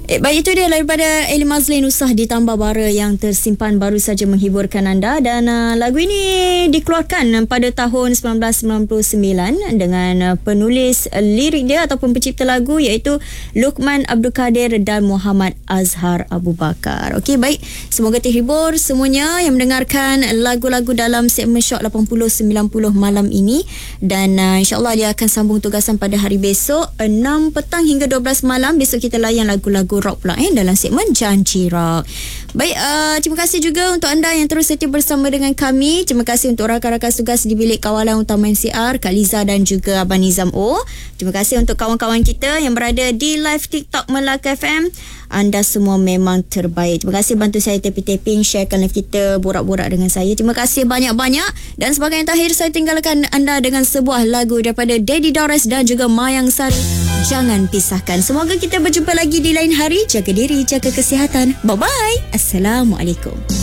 Baik, itu dia daripada Eli Mazlin, Usah Ditambah Bara yang tersimpan baru saja menghiburkan anda. Dan lagu ini dikeluarkan pada tahun 1999 dengan penulis lirik dia ataupun pencipta lagu iaitu Luqman Abdul Kadir dan Muhammad Azhar Abu Bakar. Okey, baik, semoga terhibur semuanya yang mendengarkan lagu-lagu dalam segmen Shock 80-90 malam ini. Dan insyaAllah dia akan sambung tugasan pada hari besok 6 petang hingga 12 malam. Besok kita layan lagu-lagu rock pula dalam segmen Janji Rock. Baik, terima kasih juga untuk anda yang terus setia bersama dengan kami. Terima kasih untuk rakan-rakan tugas di bilik kawalan utama MCR, Kak Liza dan juga Abang Nizam O. Terima kasih untuk kawan-kawan kita yang berada di live TikTok Melaka FM. Anda semua memang terbaik. Terima kasih bantu saya tapping-tapping, sharekan live kita, borak-borak dengan saya. Terima kasih banyak-banyak. Dan sebagai yang terakhir, saya tinggalkan anda dengan sebuah lagu daripada Daddy Dores dan juga Mayang Sari, Jangan Pisahkan. Semoga kita berjumpa lagi di lain hari. Jaga diri, jaga kesihatan. Bye-bye. Assalamualaikum.